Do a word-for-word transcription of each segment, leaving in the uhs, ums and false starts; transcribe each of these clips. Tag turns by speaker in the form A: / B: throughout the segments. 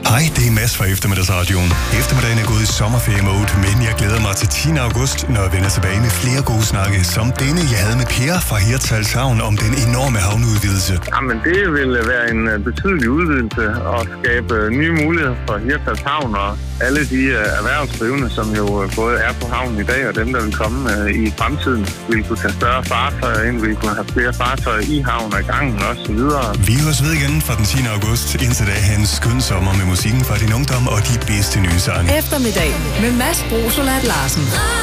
A: Hej, det er Mads fra Eftermiddagsradioen. Eftermiddagen er gået i sommerferie-mode, men jeg glæder mig til tiende august, når jeg vender tilbage med flere gode snakke, som denne, jeg havde med Per fra Hirtshals Havn om den enorme havneudvidelse.
B: Jamen, det vil være en betydelig udvidelse og skabe nye muligheder for Hirtshals Havn og alle de erhvervsdrivende, som jo både er på havnen i dag, og dem, der vil komme i fremtiden, vil kunne tage større fartøjer ind, vil kunne have flere fartøjer i havn og gangen og så videre.
A: Vi høres ved igen fra den tiende august. Indtil da, have en skøn sommer med musikken fra din ungdom og de bedste nye sange.
C: Eftermiddag med Mads Brosolat Larsen.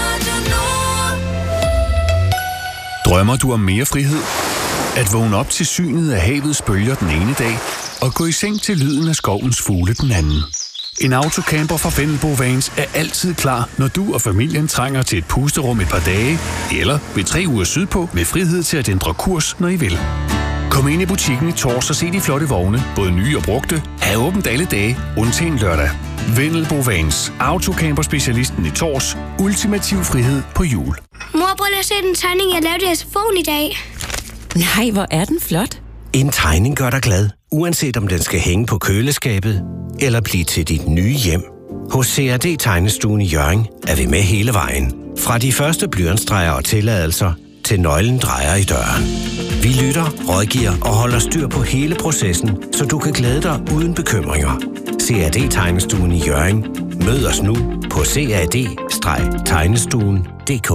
D: Drømmer du om mere frihed? At vågne op til synet af havets bølger den ene dag, og gå i seng til lyden af skovens fugle den anden. En autocamper fra Vendelbo Vans er altid klar, når du og familien trænger til et pusterum et par dage, eller ved tre uger sydpå med frihed til at ændre kurs, når I vil. Kom ind i butikken i Tors og se de flotte vogne, både nye og brugte, er åbent alle dage, undtagen lørdag. Vendelbo Vans, autocamper-specialisten i Tors, ultimativ frihed på hjul.
E: Mor, prøv lige at se den tegning, jeg lavede i S F O'en i dag.
F: Nej, hvor er den flot.
G: En tegning gør dig glad, uanset om den skal hænge på køleskabet eller blive til dit nye hjem. Hos C R D-tegnestuen i Hjørring er vi med hele vejen. Fra de første blyantstreger og tilladelser til nøglen drejer i døren. Vi lytter, rådgiver og holder styr på hele processen, så du kan glæde dig uden bekymringer. C R D-tegnestuen i Hjørring. Mød os nu på c r d tegnestuen punktum d k.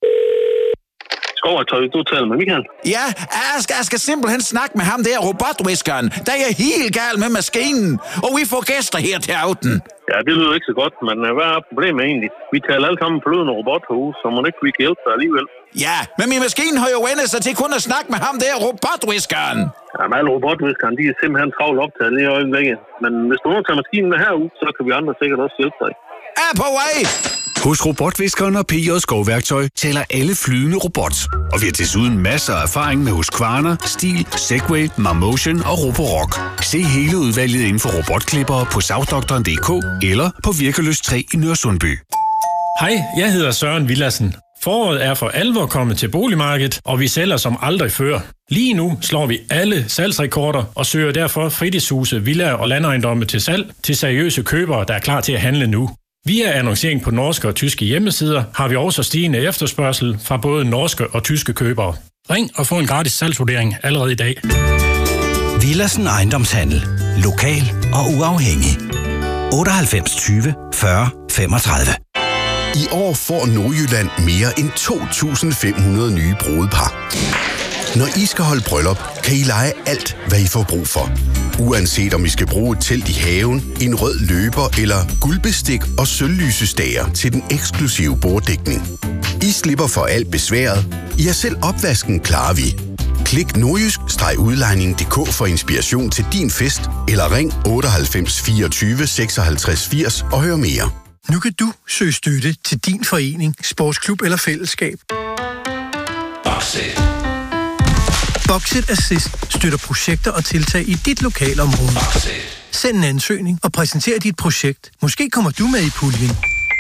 B: Skovertøj, du taler med Michael.
H: Ja, jeg skal, jeg skal simpelthen snakke med ham der, robotviskeren. Der er helt gal med maskinen, og vi får gæster her til aften.
B: Ja, det lyder ikke så godt, men hvad er problemet egentlig? Vi taler alle sammen forlydende robothus, så må ikke vi kan hjælpe dig alligevel.
H: Ja, men min maskine har jo vendt sig til kun at snakke med ham der, robotviskeren.
B: Jamen, alle robotviskeren, de er simpelthen travlt optaget lige i øjeblikket. Men hvis du nu tager maskinen med herud, så kan vi andre sikkert også hjælpe dig.
H: Er på vej!
D: Hos Robotviskeren og P J Skovværktøj tæller alle flydende robot. Og vi har desuden masser af erfaring med Husqvarna, Stihl, Segway, Marmotion og Roborock. Se hele udvalget inden for robotklippere på savdoktoren punktum d k eller på Virkeløs tre i Nørresundby.
I: Hej, jeg hedder Søren Villadsen. Foråret er for alvor kommet til boligmarkedet, og vi sælger som aldrig før. Lige nu slår vi alle salgsrekorder og søger derfor fritidshuse, villaer og landejendomme til salg til seriøse købere, der er klar til at handle nu. Via annoncering på norske og tyske hjemmesider har vi også stigende efterspørgsel fra både norske og tyske købere. Ring og få en gratis salgsvurdering allerede i dag.
G: Villadsen Ejendomshandel. Lokal og uafhængig. otteoghalvfems tyve fyrre femogtredive.
J: I år får Nordjylland mere end to tusind fem hundrede nye brudepar. Når I skal holde bryllup, kan I leje alt, hvad I får brug for. Uanset om I skal bruge et telt i haven, en rød løber eller guldbestik og sølvlysestager til den eksklusive borddækning. I slipper for alt besværet. I har selv opvasken, klarer vi. Klik nordjysk-udlejning punktum d k for inspiration til din fest, eller ring otteoghalvfems fireogtyve seksoghalvtreds firs og hør mere.
K: Nu kan du søge støtte til din forening, sportsklub eller fællesskab.
L: Boxit.
K: Boxit Assist støtter projekter og tiltag i dit lokalområde.
L: Boxit.
K: Send en ansøgning og præsenter dit projekt. Måske kommer du med i puljen.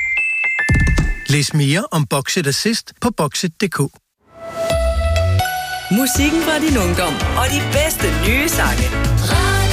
K: Læs mere om Boxit Assist på boxit punktum d k.
C: Musikken fra din ungdom og de bedste nye sange.